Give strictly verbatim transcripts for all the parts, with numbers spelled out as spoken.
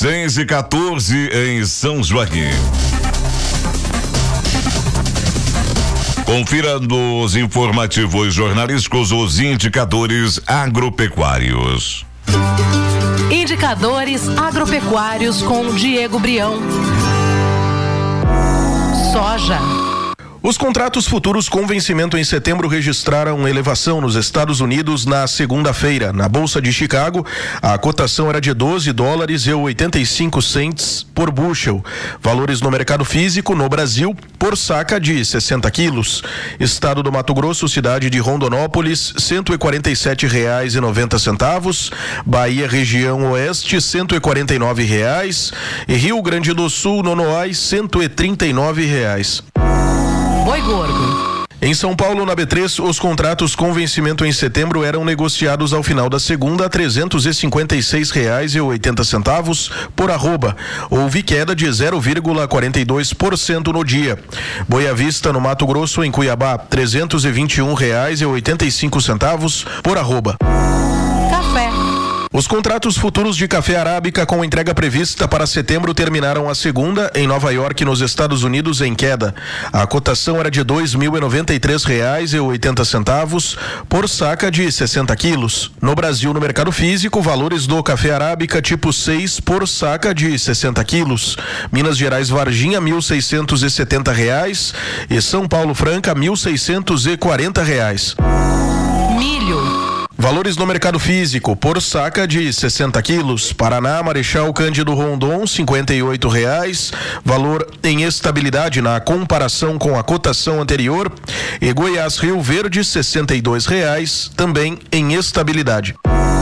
seis e quatorze em São Joaquim. Confira nos informativos jornalísticos os indicadores agropecuários. Indicadores agropecuários com Diego Brião. Soja. Os contratos futuros com vencimento em setembro registraram elevação nos Estados Unidos na segunda-feira. Na Bolsa de Chicago, a cotação era de doze dólares e oitenta e cinco centes por bushel. Valores no mercado físico, no Brasil, por saca de sessenta quilos. Estado do Mato Grosso, cidade de Rondonópolis, cento e quarenta e sete reais e noventa centavos. Bahia, região oeste, cento e quarenta e nove reais. E Rio Grande do Sul, Nonoai, cento e trinta e nove reais. Boi gordo. Em São Paulo, na B três, os contratos com vencimento em setembro eram negociados ao final da segunda a trezentos e cinquenta e seis reais e oitenta centavos por arroba. Houve queda de zero vírgula quarenta e dois por cento no dia. Boa Vista, no Mato Grosso, em Cuiabá, trezentos e vinte e um reais e oitenta e cinco centavos por arroba. Café. Os contratos futuros de café arábica com entrega prevista para setembro terminaram a segunda em Nova York, nos Estados Unidos, em queda. A cotação era de dois mil e noventa e três reais e oitenta centavos por saca de sessenta quilos. No Brasil, no mercado físico, valores do café arábica tipo seis por saca de sessenta quilos. Minas Gerais Varginha, mil seiscentos e setenta reais e São Paulo Franca, mil seiscentos e quarenta reais. Milho. Valores no mercado físico, por saca de sessenta quilos. Paraná, Marechal Cândido Rondon, cinquenta e oito reais. Valor em estabilidade na comparação com a cotação anterior. E Goiás, Rio Verde, sessenta e dois reais, também em estabilidade.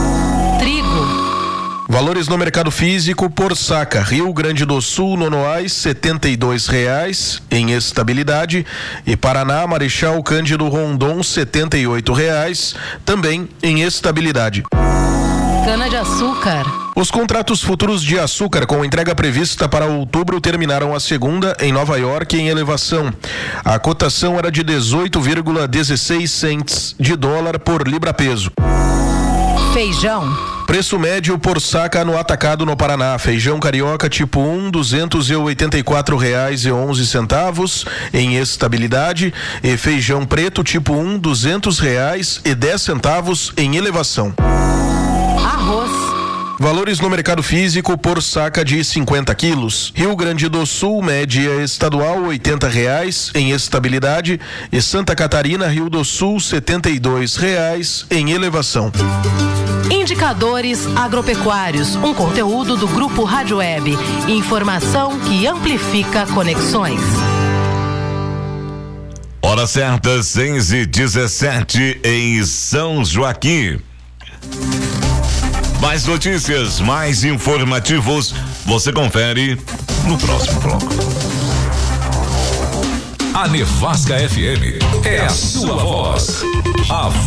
Trigo. Valores no mercado físico por saca. Rio Grande do Sul, Nonoai, setenta e dois reais em estabilidade. E Paraná, Marechal Cândido Rondon, setenta e oito reais, também em estabilidade. Cana-de-açúcar. Os contratos futuros de açúcar com entrega prevista para outubro terminaram a segunda em Nova York em elevação. A cotação era de dezoito vírgula dezesseis centes de dólar por libra-peso. Feijão. Preço médio por saca no atacado no Paraná. Feijão carioca tipo um, duzentos e oitenta e quatro reais e onze centavos em estabilidade. E feijão preto tipo um, duzentos reais e dez centavos em elevação. Arroz. Valores no mercado físico por saca de cinquenta quilos. Rio Grande do Sul, média estadual, oitenta reais em estabilidade. E Santa Catarina, Rio do Sul, setenta e dois reais em elevação. Indicadores agropecuários, um conteúdo do Grupo Rádio Web. Informação que amplifica conexões. Hora certa, seis e dezessete em São Joaquim. Mais notícias, mais informativos, você confere no próximo bloco. A Nevasca F M é a sua voz. A voz